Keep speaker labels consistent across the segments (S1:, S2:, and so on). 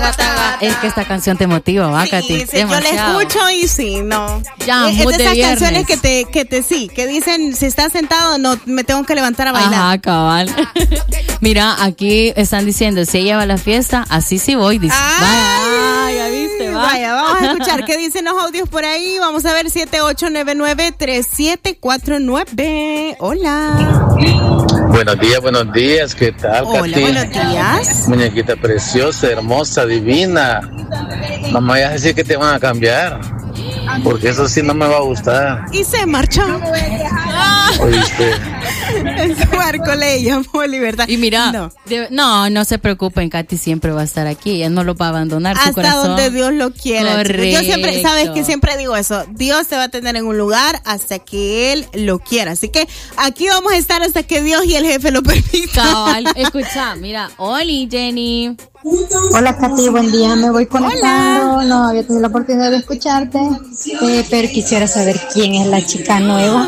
S1: taga, taga.
S2: Es que esta canción te motiva, ¿va, Katy?
S1: Sí, yo la escucho y sí, no.
S2: Ya,
S1: es de esas canciones que dicen, si estás sentado, no me tengo que levantar a bailar.
S2: Ajá, cabal. Mira, aquí están diciendo, si ella va a la fiesta, así sí voy, dice.
S1: Vaya, ya viste, vaya, vamos a escuchar qué dicen los audios por ahí. Vamos a ver 7899-3749. Hola.
S3: Buenos días, ¿qué tal,
S1: Hola,
S3: Katy?
S1: buenos días.
S3: Muñequita preciosa, hermosa, divina. No me vayas a decir que te van a cambiar, porque eso sí no me va a gustar.
S1: Y se marchó.
S3: ¿Oíste?
S1: Es Marco le llamó Libertad.
S2: Y mira, no se preocupen, Katy siempre va a estar aquí, ella no lo va a abandonar.
S1: Hasta
S2: su corazón.
S1: donde Dios lo quiera.
S2: Correcto.
S1: Yo siempre, sabes que siempre digo eso, Dios te va a tener en un lugar hasta que Él lo quiera. Así que aquí vamos a estar hasta que Dios y el jefe lo permitan.
S2: Cabal, escucha, mira, Oli, Jenny.
S4: Hola, Katy, buen día, me voy conectando. Hola. No había tenido la oportunidad de escucharte, pero quisiera saber quién es la chica nueva.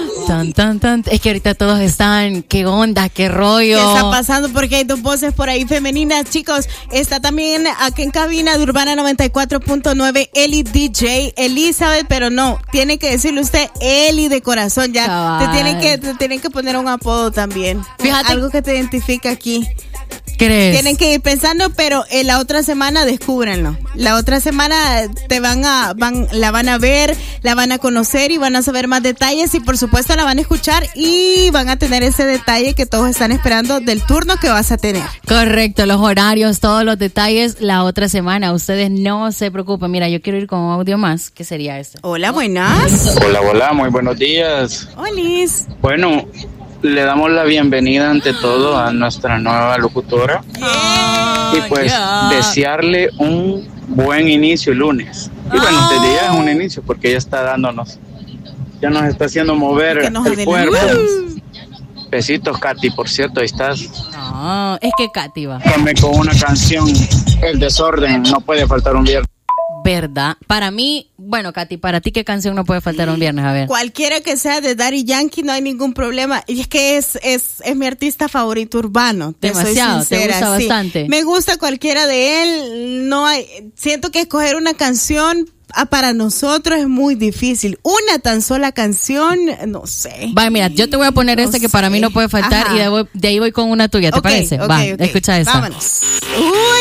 S2: Es que ahorita todos están, qué onda, qué rollo.
S1: ¿Qué está pasando? Porque hay dos voces por ahí femeninas, chicos. Está también aquí en cabina de Urbana 94.9 Eli DJ Elizabeth, pero no, tiene que decirle usted Eli de corazón ya. Te tienen que poner un apodo también.
S2: Fíjate,
S1: algo que te identifica aquí.
S2: ¿Crees?
S1: Tienen que ir pensando, pero la otra semana descúbrenlo. La otra semana la van a ver, la van a conocer y van a saber más detalles y por supuesto la van a escuchar y van a tener ese detalle que todos están esperando del turno que vas a tener.
S2: Correcto, los horarios, todos los detalles la otra semana. Ustedes no se preocupen. Mira, yo quiero ir con un audio más. ¿Qué sería este?
S1: Hola, buenas.
S5: Hola, muy buenos días.
S1: Holis.
S5: Bueno, le damos la bienvenida ante todo a nuestra nueva locutora y pues desearle un buen inicio el lunes. Y bueno, desde ya es un inicio porque ella está ya nos está haciendo mover el cuerpo. Besitos, Katy, por cierto, ahí estás.
S2: No, es que Katy va.
S5: Con una canción, El Desorden, no puede faltar un viernes.
S2: ¿Verdad? Para mí, bueno, Katy, para ti, ¿qué canción no puede faltar un viernes? A ver.
S1: Cualquiera que sea de Daddy Yankee, no hay ningún problema. Y es que es mi artista favorito urbano.
S2: Demasiado,
S1: soy sincera,
S2: te gusta
S1: sí.
S2: bastante.
S1: Me gusta cualquiera de él. Siento que escoger una canción para nosotros es muy difícil. Una tan sola canción, no sé.
S2: Va, mira, yo te voy a poner que para mí no puede faltar. Ajá. Y de ahí voy con una tuya, ¿te parece? Va, escucha esta.
S1: Vámonos.